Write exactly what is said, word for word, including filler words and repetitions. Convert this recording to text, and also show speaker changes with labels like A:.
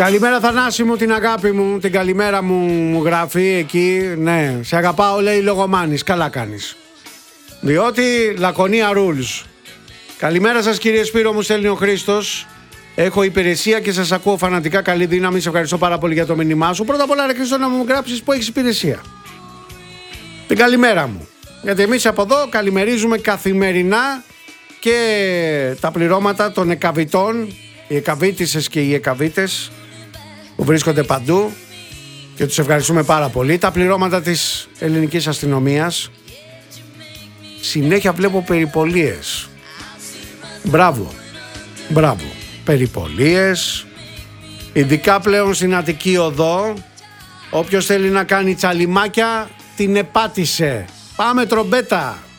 A: Καλημέρα Θανάση μου, την αγάπη μου, την καλημέρα μου μου γράφει εκεί. Ναι, σε αγαπάω λέει Λογομάνης, καλά κάνεις. Διότι Λακωνία rules. Καλημέρα σας κύριε Σπύρο, μου στέλνει ο Χρήστος. Έχω υπηρεσία και σας ακούω φανατικά, καλή δύναμη, σε ευχαριστώ πάρα πολύ για το μήνυμά σου. Πρώτα απ' όλα ρε Χρήστο να μου γράψεις που έχεις υπηρεσία. Την καλημέρα μου. Γιατί εμείς από εδώ καλημερίζουμε καθημερινά και τα πληρώματα των εκαβητών, οι εκαβίτισσες και οι εκαβίτες που βρίσκονται παντού και τους ευχαριστούμε πάρα πολύ. Τα πληρώματα της ελληνικής αστυνομίας. Συνέχεια βλέπω περιπολίες. Μπράβο, μπράβο. Περιπολίες, ειδικά πλέον στην Αττική Οδό. Όποιος θέλει να κάνει τσαλιμάκια την επάτησε. Πάμε τρομπέτα.